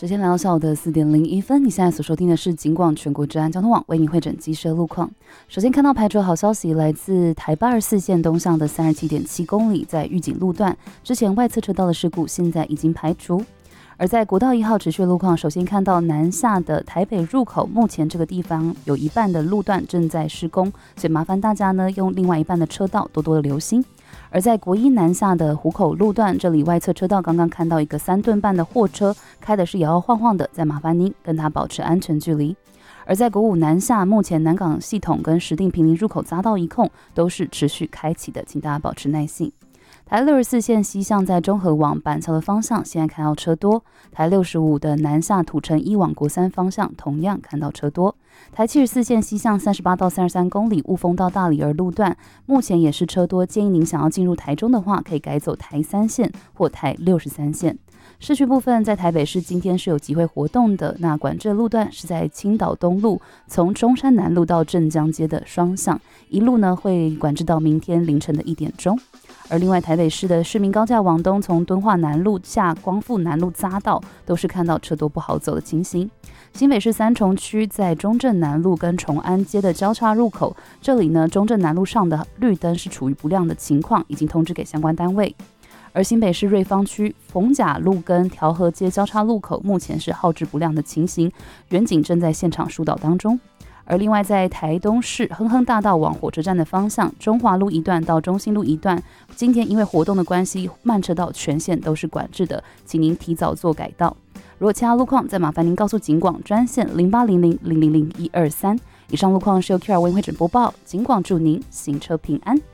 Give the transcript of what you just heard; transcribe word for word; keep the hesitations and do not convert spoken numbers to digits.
时间来到下午的四点零一分，你现在所收听的是警广全国治安交通网为你汇整机车路况。首先看到排除好消息，来自台八二四线东向的三十七点七公里，在预警路段之前外侧车道的事故现在已经排除。而在国道一号持续路况，首先看到南下的台北入口，目前这个地方有一半的路段正在施工，所以麻烦大家呢用另外一半的车道多多的留心。而在国一南下的湖口路段，这里外侧车道刚刚看到一个三吨半的货车，开的是摇摇晃晃的，再麻烦您跟它保持安全距离。而在国五南下，目前南港系统跟石碇坪林入口匝道一控都是持续开启的，请大家保持耐性。台六十四线西向在中和往板桥的方向，现在看到车多。台六十五的南下土城一往国三方向，同样看到车多。台七十四线西向三十八到三十三公里雾峰到大里儿路段，目前也是车多，建议您想要进入台中的话，可以改走台三线或台六十三线。市区部分在台北市今天是有集会活动的，那管制路段是在青岛东路，从中山南路到镇江街的双向，一路呢会管制到明天凌晨的一点钟。而另外台北市的市民高架往东，从敦化南路下光复南路匝道都是看到车多不好走的情形。新北市三重区在中正南路跟崇安街的交叉入口，这里呢中正南路上的绿灯是处于不亮的情况，已经通知给相关单位。而新北市瑞芳区逢甲路跟调和街交叉路口目前是号志不亮的情形，员警正在现场疏导当中。而另外在台东市亨亨大道往火车站的方向，中华路一段到中心路一段，今天因为活动的关系，慢车道全线都是管制的，请您提早做改道。如果其他路况，再麻烦您告诉警广专线零八零零零零零一二三。以上路况是由 Q R 为会诊播报，警广祝您行车平安。